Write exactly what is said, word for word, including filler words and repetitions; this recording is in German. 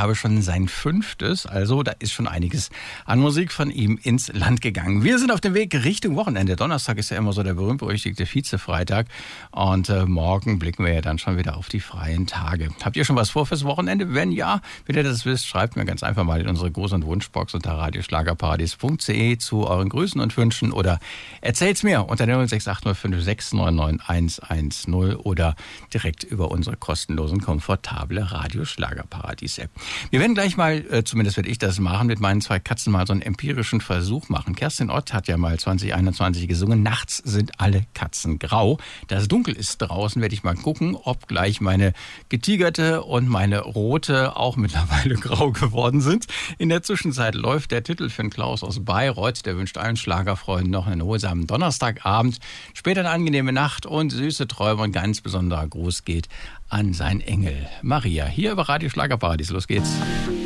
Ausgabe schon sein fünftes. Also da ist schon einiges an Musik von ihm ins Land gegangen. Wir sind auf dem Weg Richtung Wochenende. Donnerstag ist ja immer so der berühmt-berüchtigte Vize-Freitag. Und äh, morgen blicken wir ja dann schon wieder auf die freien Tage. Habt ihr schon was vor fürs Wochenende? Wenn ja, wenn ihr das wisst, schreibt mir ganz einfach mal in unsere Gruß- und Wunschbox unter radioschlagerparadies punkt de zu euren Grüßen und Wünschen oder erzählt's mir unter der null sechs acht null fünf sechs neun neun eins eins null oder direkt über unsere kostenlosen, komfortable Radio-Schlagerparadies-App. Wir werden gleich mal, äh, zumindest werde ich das machen, mit meinen zwei Katzen mal so einen empirischen Versuch machen. Kerstin Ott hat ja mal zwanzig einundzwanzig gesungen, nachts sind alle Katzen grau. Da es dunkel ist draußen, werde ich mal gucken, ob gleich meine getigerte und meine rote auch mittlerweile grau geworden sind. In der Zwischenzeit läuft der Titel für den Klaus aus Bayreuth. Der wünscht allen Schlagerfreunden noch einen erholsamen Donnerstagabend, später eine angenehme Nacht und süße Träume. Und ganz besonderer Gruß geht an sein Engel Maria. Hier über Radio Schlagerparadies. Los geht's.